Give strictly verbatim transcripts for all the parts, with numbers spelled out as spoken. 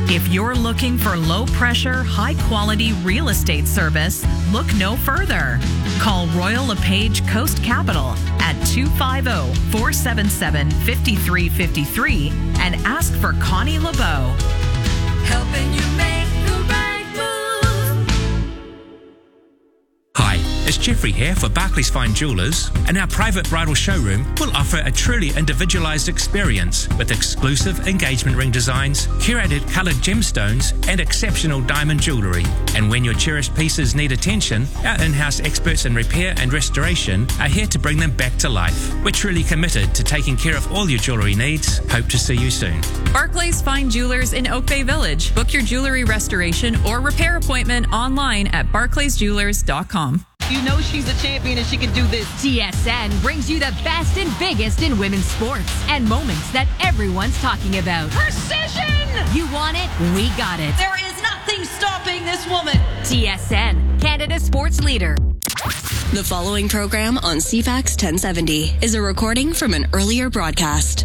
If you're looking for low-pressure, high-quality real estate service, look no further. Call Royal LePage Coast Capital at two five zero, four seven seven, five three five three and ask for Connie LeBeau. Helping you make the right move. Hi, it's Jeffrey here for Barclays Fine Jewellers, and our private bridal showroom will offer a truly individualized experience with exclusive engagement ring designs, curated colored gemstones, and exceptional diamond jewelry. And when your cherished pieces need attention, our in-house experts in repair and restoration are here to bring them back to life. We're truly committed to taking care of all your jewelry needs. Hope to see you soon. Barclays Fine Jewelers in Oak Bay Village. Book your jewelry restoration or repair appointment online at barclays jewelers dot com. You know she's a champion and she can do this. T S N brings you the best and biggest in women's sports and moments that everyone's talking about. Precision! You want it? We got it. There is nothing stopping this woman. T S N, Canada's sports leader. The following program on C FAX ten seventy is a recording from an earlier broadcast.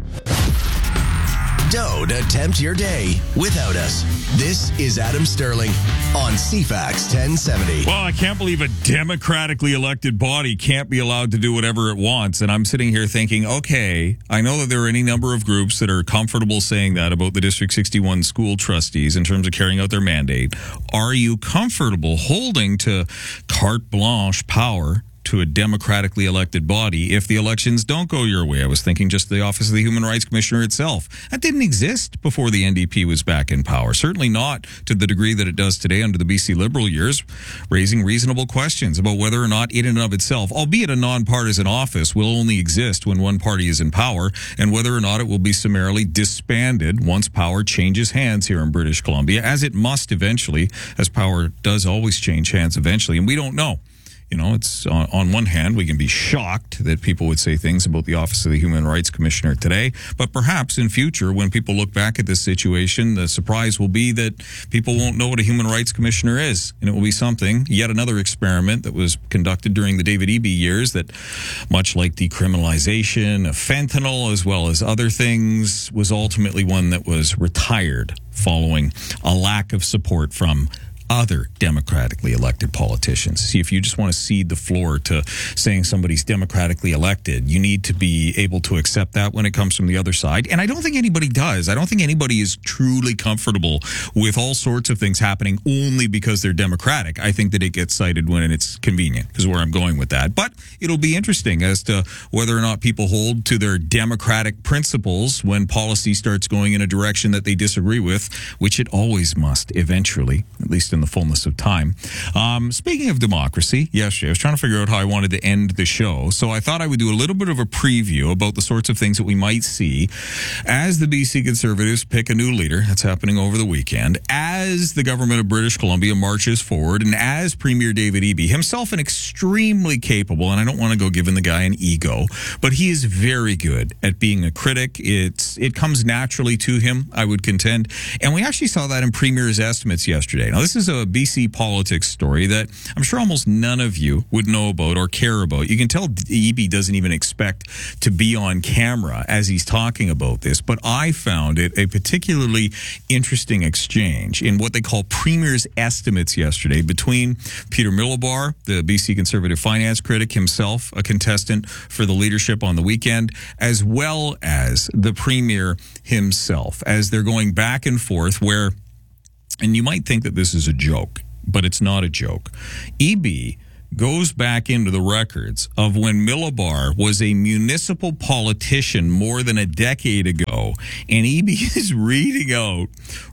Don't attempt your day without us. This is Adam Sterling on C FAX ten seventy. Well, I can't believe a democratically elected body can't be allowed to do whatever it wants. And I'm sitting here thinking, okay, I know that there are any number of groups that are comfortable saying that about the District sixty-one school trustees in terms of carrying out their mandate. Are you comfortable holding to carte blanche power to a democratically elected body if the elections don't go your way? I was thinking just the Office of the Human Rights Commissioner itself. That didn't exist before the N D P was back in power. Certainly not to the degree that it does today under the B C Liberal years, raising reasonable questions about whether or not in and of itself, albeit a nonpartisan office, will only exist when one party is in power, and whether or not it will be summarily disbanded once power changes hands here in British Columbia, as it must eventually, as power does always change hands eventually, and we don't know. You know, it's on, on one hand, we can be shocked that people would say things about the Office of the Human Rights Commissioner today, but perhaps in future, when people look back at this situation, the surprise will be that people won't know what a Human Rights Commissioner is, and it will be something, yet another experiment that was conducted during the David Eby years that, much like decriminalization of fentanyl as well as other things, was ultimately one that was retired following a lack of support from other democratically elected politicians. See, if you just want to cede the floor to saying somebody's democratically elected, you need to be able to accept that when it comes from the other side. And I don't think anybody does. I don't think anybody is truly comfortable with all sorts of things happening only because they're democratic. I think that it gets cited when it's convenient, is where I'm going with that. But it'll be interesting as to whether or not people hold to their democratic principles when policy starts going in a direction that they disagree with, which it always must eventually, at least in the fullness of time. Um, speaking of democracy, yesterday I was trying to figure out how I wanted to end the show, so I thought I would do a little bit of a preview about the sorts of things that we might see as the B C Conservatives pick a new leader. That's happening over the weekend, as the government of British Columbia marches forward, and as Premier David Eby, himself an extremely capable, and I don't want to go giving the guy an ego, but he is very good at being a critic. It's It comes naturally to him, I would contend, and we actually saw that in Premier's estimates yesterday. Now, this is a B C politics story that I'm sure almost none of you would know about or care about. You can tell Eby doesn't even expect to be on camera as he's talking about this, but I found it a particularly interesting exchange in what they call Premier's estimates yesterday between Peter Milobar, the B C Conservative finance critic himself, a contestant for the leadership on the weekend, as well as the Premier himself, as they're going back and forth where, and you might think that this is a joke, but it's not a joke. Eby goes back into the records of when Milobar was a municipal politician more than a decade ago, and Eby is reading out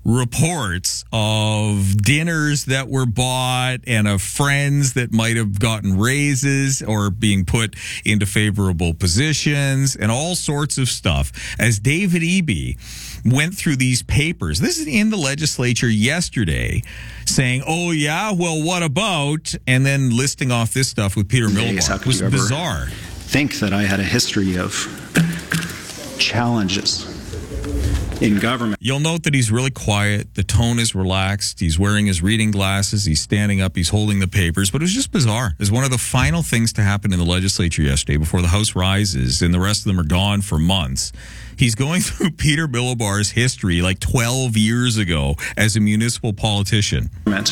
reports of dinners that were bought and of friends that might have gotten raises or being put into favorable positions and all sorts of stuff. As David Eby went through these papers, this is in the legislature yesterday, saying, oh yeah, well, what about, and then listing off this stuff with Peter Milobar. It was bizarre. Think that I had a history of challenges in government. You'll note that he's really quiet. The tone is relaxed. He's wearing his reading glasses. He's standing up. He's holding the papers. But it was just bizarre. It was one of the final things to happen in the legislature yesterday before the House rises and the rest of them are gone for months. He's going through Peter Milobar's history like twelve years ago as a municipal politician.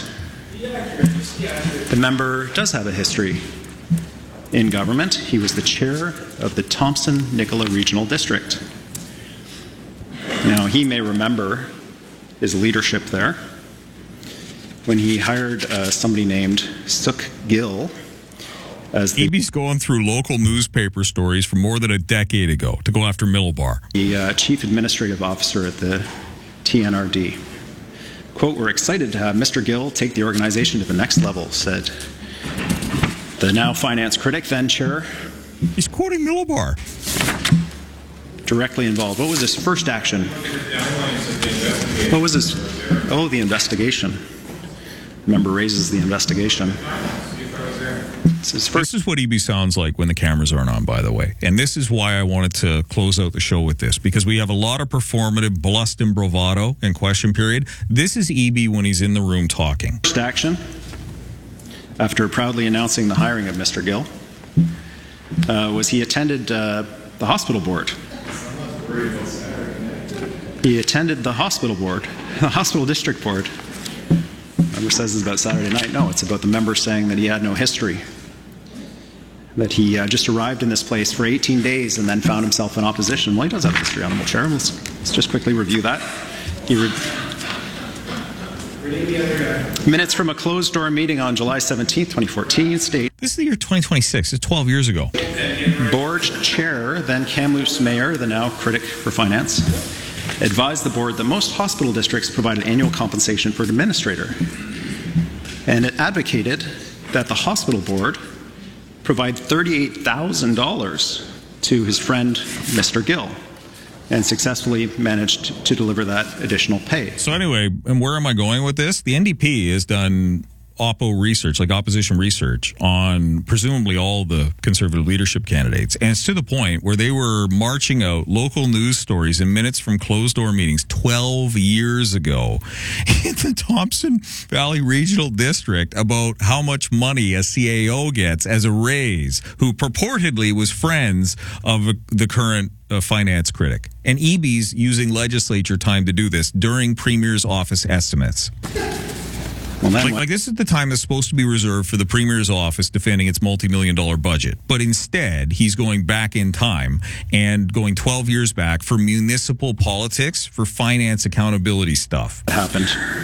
The member does have a history in government. He was the chair of the Thompson-Nicola Regional District. Now, he may remember his leadership there when he hired uh, somebody named Suk Gill as the, E B's going through local newspaper stories from more than a decade ago to go after Milobar. the uh, chief administrative officer at the T N R D. Quote, "We're excited to have Mister Gill take the organization to the next level," said the now finance critic, then chair. He's quoting Milobar. Directly involved. What was his first action? What was his? Oh, the investigation. Member raises the investigation. It's his first. This is what E B sounds like when the cameras aren't on, by the way. And this is why I wanted to close out the show with this, because we have a lot of performative bluster and bravado in question period. This is E B when he's in the room talking. First action, after proudly announcing the hiring of Mister Gill, uh, was he attended uh, the hospital board. He attended the hospital board, the hospital district board. Member says it's about Saturday night. No, it's about the member saying that he had no history, that he uh, just arrived in this place for eighteen days and then found himself in opposition. Well, he does have history, Honourable Chair. Let's, let's just quickly review that. He re- Minutes from a closed-door meeting on July seventeenth, twenty fourteen state. This is the year twenty twenty-six. It's twelve years ago. Board chair, then Kamloops mayor, the now critic for finance, advised the board that most hospital districts provided annual compensation for an administrator. And it advocated that the hospital board provide thirty-eight thousand dollars to his friend, Mister Gill, and successfully managed to deliver that additional pay. So anyway, and where am I going with this? The N D P has done oppo research, like opposition research, on presumably all the Conservative leadership candidates. And it's to the point where they were marching out local news stories in minutes from closed-door meetings twelve years ago in the Thompson Valley Regional District about how much money a C A O gets as a raise, who purportedly was friends of the current uh, finance critic. And E B's using legislature time to do this during Premier's office estimates. Well, like, like this is the time that's supposed to be reserved for the Premier's office defending its multi-million dollar budget. But instead, he's going back in time and going twelve years back for municipal politics, for finance accountability stuff. What happened?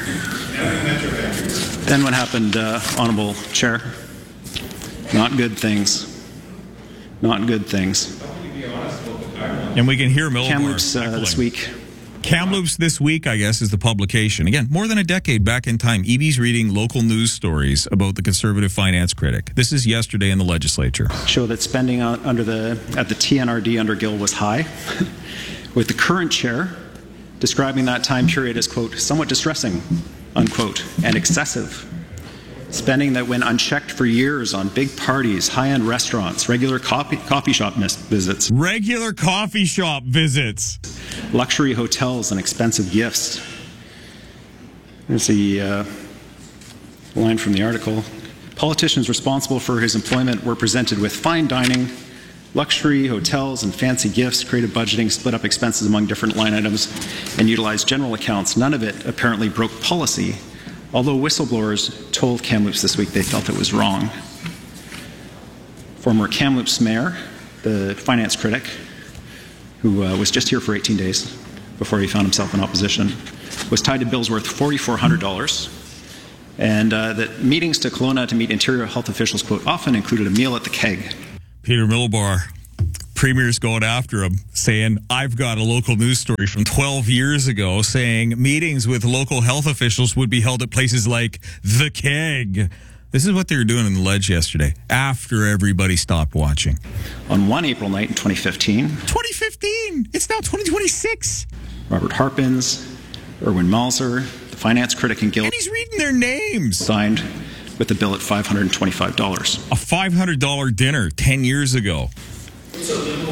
Then what happened, uh, Honourable Chair? Not good things. Not good things. And we can hear Milobar Kamloops uh, this week. Kamloops this week, I guess, is the publication. Again, more than a decade back in time, E B's reading local news stories about the Conservative finance critic. This is yesterday in the legislature. Show that spending on, under the at the T N R D under Gill was high, with the current chair describing that time period as, quote, somewhat distressing, unquote, and excessive. Spending that went unchecked for years on big parties, high-end restaurants, regular coffee, coffee shop visits. Regular coffee shop visits. Luxury hotels and expensive gifts. There's the uh, line from the article. Politicians responsible for his employment were presented with fine dining, luxury hotels, and fancy gifts, creative budgeting, split up expenses among different line items, and utilized general accounts. None of it apparently broke policy, although whistleblowers told Kamloops this week they felt it was wrong. Former Kamloops mayor, the finance critic, who uh, was just here for eighteen days before he found himself in opposition, was tied to bills worth four thousand four hundred dollars, and uh, that meetings to Kelowna to meet interior health officials, quote, often included a meal at the keg. Peter Milobar, Premier's going after him, saying, I've got a local news story from twelve years ago saying meetings with local health officials would be held at places like the keg. This is what they were doing in the ledge yesterday, after everybody stopped watching. On one April night in twenty fifteen. twenty fifteen! It's now twenty twenty-six! Robert Harpins, Erwin Malzer, the finance critic and Gill. And he's reading their names. Signed with a bill at five hundred twenty-five dollars. A five hundred dollars dinner ten years ago.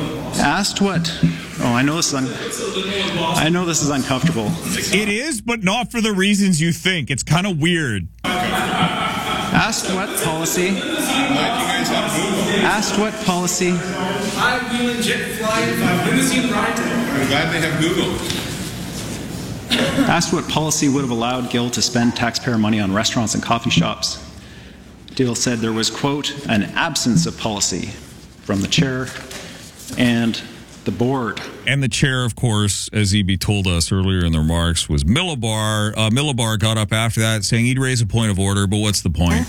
Asked what? Oh, I know this is un- I know this is uncomfortable. It is, but not for the reasons you think. It's kind of weird. Asked what policy? Asked what policy? I'd be legit flying if I've never seen Brighton. I'm glad they have Google. Asked what policy would have allowed Gill to spend taxpayer money on restaurants and coffee shops. Gill said there was, quote, an absence of policy from the chair and the board. And the chair, of course, as E B told us earlier in the remarks, was Millibar. Uh, Millibar got up after that saying he'd raise a point of order, but what's the point?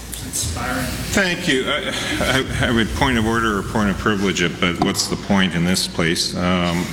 Thank you. I, I, I would point of order or point of privilege it, but what's the point in this place? Um,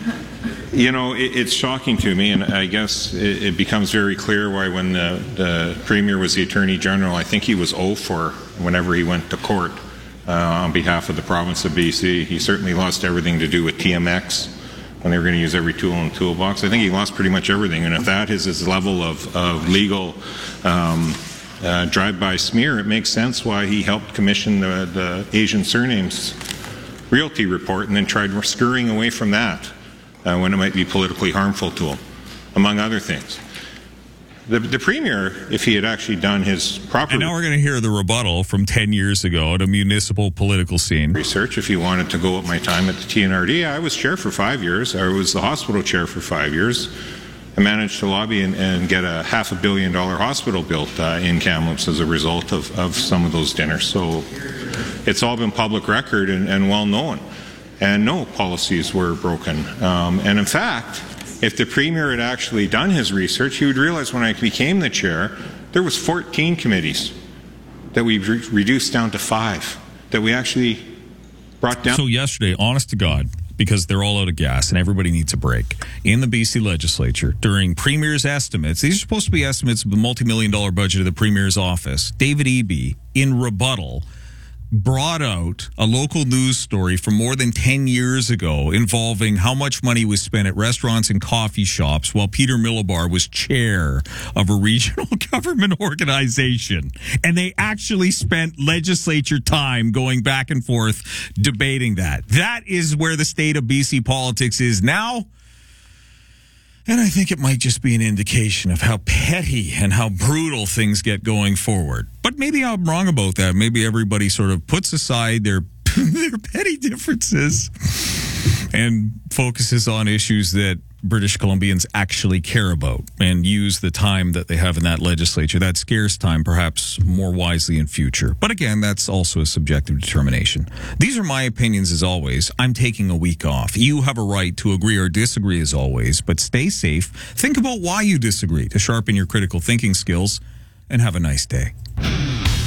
you know, it, it's shocking to me, and I guess it, it becomes very clear why when the, the Premier was the Attorney General, I think he was oh for whenever he went to court. Uh, on behalf of the province of B C. He certainly lost everything to do with T M X when they were going to use every tool in the toolbox. I think he lost pretty much everything, and if that is his level of, of legal um, uh, drive-by smear, it makes sense why he helped commission the, the Asian surnames realty report and then tried scurrying away from that uh, when it might be politically harmful to him, among other things. The, the Premier, if he had actually done his proper... And now we're going to hear the rebuttal from ten years ago at a municipal political scene. Research, if he wanted to go up my time at the T N R D. I was chair for five years. I was the hospital chair for five years. I managed to lobby and, and get a half a billion dollar hospital built uh, in Kamloops as a result of, of some of those dinners. So it's all been public record and, and well known. And no policies were broken. Um, and in fact... If the Premier had actually done his research, he would realize when I became the chair, there was fourteen committees that we re- reduced down to five, that we actually brought down. So yesterday, honest to God, because they're all out of gas and everybody needs a break, in the B C legislature, during Premier's estimates, these are supposed to be estimates of the multi-million dollar budget of the Premier's office, David Eby, in rebuttal, brought out a local news story from more than ten years ago involving how much money was spent at restaurants and coffee shops while Peter Millibar was chair of a regional government organization. And they actually spent legislature time going back and forth debating that. That is where the state of B C politics is now. And I think it might just be an indication of how petty and how brutal things get going forward. But maybe I'm wrong about that. Maybe everybody sort of puts aside their their petty differences and focuses on issues that British Columbians actually care about and use the time that they have in that legislature, that scarce time, perhaps more wisely in future. But again, that's also a subjective determination. These are my opinions as always. I'm taking a week off. You have a right to agree or disagree as always, but stay safe. Think about why you disagree to sharpen your critical thinking skills, and have a nice day.